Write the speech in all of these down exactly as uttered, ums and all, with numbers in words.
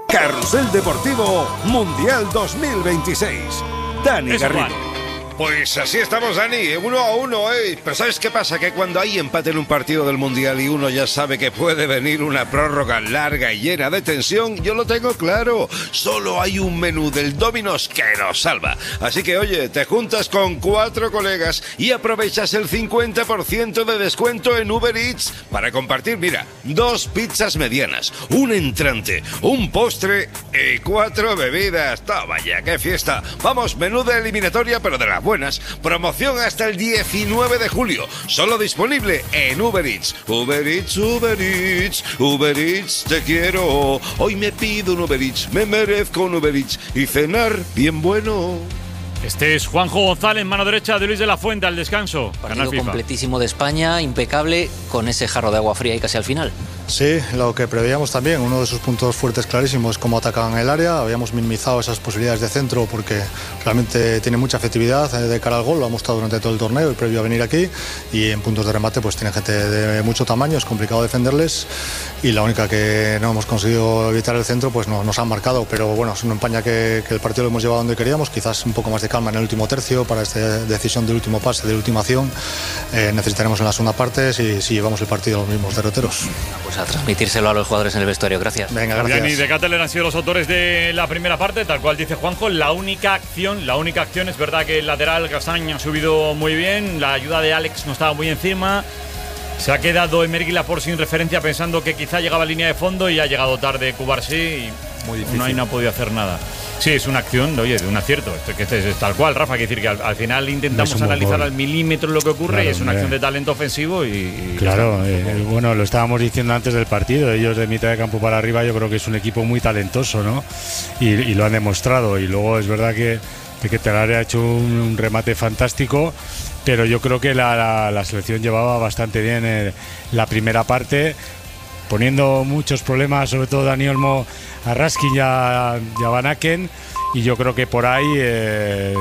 Carrusel Deportivo Mundial dos mil veintiséis. Dani Eso, Garrido. Juan. Pues así estamos, Dani, uno a uno, ¿eh? Pero ¿sabes qué pasa? Que cuando hay empate en un partido del Mundial y uno ya sabe que puede venir una prórroga larga y llena de tensión, yo lo tengo claro. Solo hay un menú del Domino's que nos salva. Así que, oye, te juntas con cuatro colegas y aprovechas el cincuenta por ciento de descuento en Uber Eats para compartir, mira, dos pizzas medianas, un entrante, un postre y cuatro bebidas. Toma ya, qué fiesta. Vamos, menú de eliminatoria, pero de la buenas. Promoción hasta el diecinueve de julio. Solo disponible en Uber Eats. Uber Eats, Uber Eats, Uber Eats, te quiero. Hoy me pido un Uber Eats, me merezco un Uber Eats y cenar bien bueno. Este es Juanjo González, mano derecha de Luis de la Fuente al descanso. Partido completísimo de España, impecable, con ese jarro de agua fría y casi al final. Sí, lo que preveíamos también, uno de sus puntos fuertes clarísimos, cómo atacan el área. Habíamos minimizado esas posibilidades de centro porque realmente tiene mucha efectividad de cara al gol, lo ha mostrado durante todo el torneo y previo a venir aquí. Y en puntos de remate pues tiene gente de mucho tamaño, es complicado defenderles y la única que no hemos conseguido evitar el centro pues no, nos han marcado, pero bueno, eso no empaña que, que el partido lo hemos llevado donde queríamos, quizás un poco más de calma en el último tercio para esta decisión del último pase, de la última acción. Eh, necesitaremos en la segunda parte si, si llevamos el partido a los mismos derroteros. Pues a transmitírselo a los jugadores en el vestuario. Gracias. Venga, gracias. Dani de Catteler han sido los autores de la primera parte, tal cual dice Juanjo. La única acción, la única acción es verdad que el lateral Castaña ha subido muy bien, la ayuda de Alex no estaba muy encima. Se ha quedado Emerguila por sin referencia pensando que quizá llegaba a línea de fondo y ha llegado tarde Cubarsí y muy difícil. No, no ha podido hacer nada. Sí, es una acción, oye, de un acierto. Esto, que este es tal cual, Rafa, quiere decir que al, al final intentamos no analizar gol. al milímetro lo que ocurre, claro, y es una acción de talento ofensivo y... y claro, eh, bueno, lo estábamos diciendo antes del partido, ellos de mitad de campo para arriba yo creo que es un equipo muy talentoso, ¿no? Y, y lo han demostrado, y luego es verdad que, que Telare ha hecho un, un remate fantástico, pero yo creo que la, la, la selección llevaba bastante bien eh, la primera parte, poniendo muchos problemas, sobre todo Dani Olmo a Raskin y a, y a Van Aken, y yo creo que por ahí eh,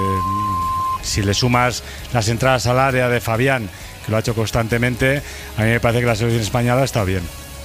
si le sumas las entradas al área de Fabián, que lo ha hecho constantemente, a mí me parece que la selección española está bien.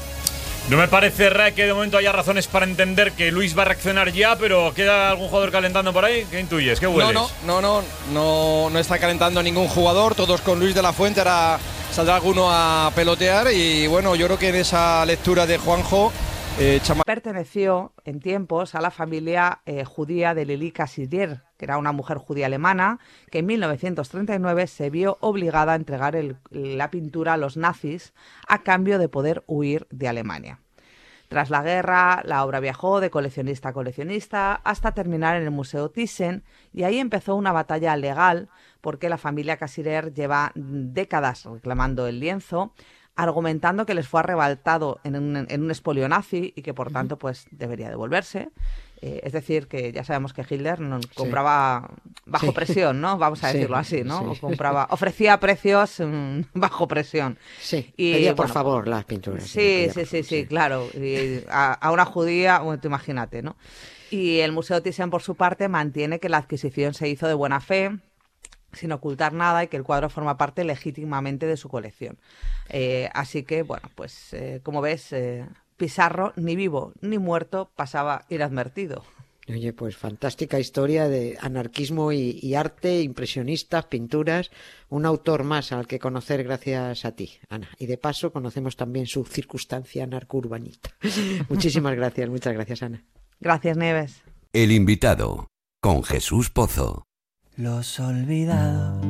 No me parece, Ray, que de momento haya razones para entender que Luis va a reaccionar ya, pero ¿queda algún jugador calentando por ahí? ¿Qué intuyes? ¿Qué hueles? No, no, no, no, no, no está calentando ningún jugador, todos con Luis de la Fuente, ahora saldrá alguno a pelotear y bueno, yo creo que en esa lectura de Juanjo... Eh, Chama... Perteneció en tiempos a la familia eh, judía de Lili Cassirer, que era una mujer judía alemana que en mil novecientos treinta y nueve se vio obligada a entregar el, la pintura a los nazis a cambio de poder huir de Alemania. Tras la guerra, la obra viajó de coleccionista a coleccionista hasta terminar en el Museo Thyssen y ahí empezó una batalla legal porque la familia Cassirer lleva décadas reclamando el lienzo, argumentando que les fue arrebatado en un, en un expolio nazi y que por tanto pues debería devolverse. Eh, es decir, que ya sabemos que Hitler no compraba sí. bajo sí. presión, ¿no? Vamos a decirlo sí, así, ¿no? Sí. O compraba, ofrecía precios mmm, bajo presión. Sí, y, pedía bueno, por favor las pinturas. Sí, sí, sí, sí, claro. Y a, a una judía, bueno, tú imagínate, ¿no? Y el Museo Thyssen, por su parte, mantiene que la adquisición se hizo de buena fe, sin ocultar nada, y que el cuadro forma parte legítimamente de su colección. Eh, así que, bueno, pues eh, como ves, eh, Pizarro, ni vivo ni muerto, pasaba inadvertido. Oye, pues fantástica historia de anarquismo y, y arte, impresionistas, pinturas, un autor más al que conocer gracias a ti, Ana. Y de paso conocemos también su circunstancia anarco-urbanita. Muchísimas gracias, muchas gracias, Ana. Gracias, Nieves. El invitado, con Jesús Pozo. Los olvidados,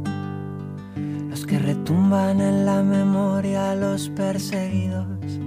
los que retumban en la memoria, los perseguidos,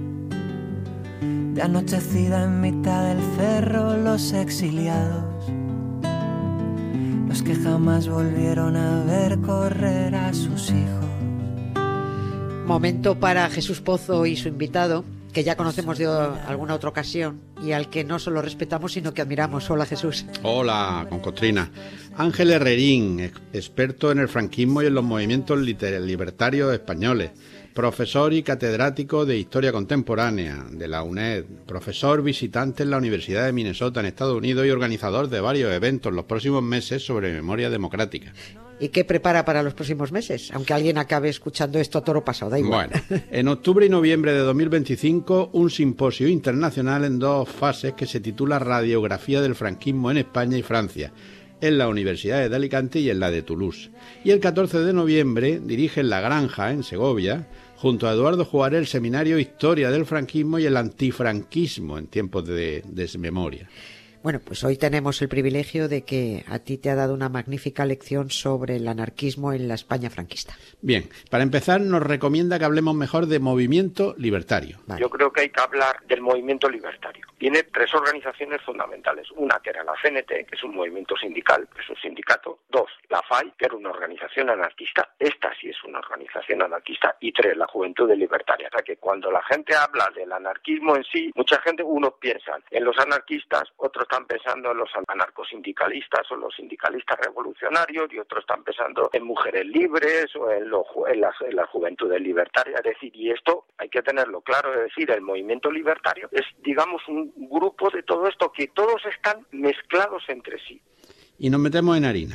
de anochecida en mitad del cerro, los exiliados, los que jamás volvieron a ver correr a sus hijos. Momento para Jesús Pozo y su invitado, que ya conocemos de alguna otra ocasión y al que no solo respetamos sino que admiramos. Hola, Jesús. Hola, Concotrina. Ángel Herrerín, experto en el franquismo y en los movimientos libertarios españoles, profesor y catedrático de Historia Contemporánea de la UNED, profesor visitante en la Universidad de Minnesota en Estados Unidos y organizador de varios eventos en los próximos meses sobre memoria democrática. ¿Y qué prepara para los próximos meses? Aunque alguien acabe escuchando esto a toro pasado, da igual. Bueno, en octubre y noviembre de dos mil veinticinco, un simposio internacional en dos fases que se titula Radiografía del franquismo en España y Francia, en las universidades de Alicante y en la de Toulouse. Y el catorce de noviembre dirige en La Granja, en Segovia, junto a Eduardo Juárez, el seminario Historia del franquismo y el antifranquismo en tiempos de desmemoria. Bueno, pues hoy tenemos el privilegio de que a ti te ha dado una magnífica lección sobre el anarquismo en la España franquista. Bien, para empezar nos recomienda que hablemos mejor de movimiento libertario. Vale. Yo creo que hay que hablar del movimiento libertario. Tiene tres organizaciones fundamentales. Una que era la C N T, que es un movimiento sindical, que es un sindicato. Dos, la F A I, que era una organización anarquista. Esta sí es una organización anarquista. Y tres, la Juventud Libertaria. O sea que cuando la gente habla del anarquismo en sí, mucha gente, unos piensan en los anarquistas, otros están pensando en los anarcosindicalistas o los sindicalistas revolucionarios y otros están pensando en mujeres libres o en, lo, en, las, en las juventudes libertarias. Es decir, y esto hay que tenerlo claro, es decir, el movimiento libertario es, digamos, un grupo de todo esto que todos están mezclados entre sí. Y nos metemos en harina.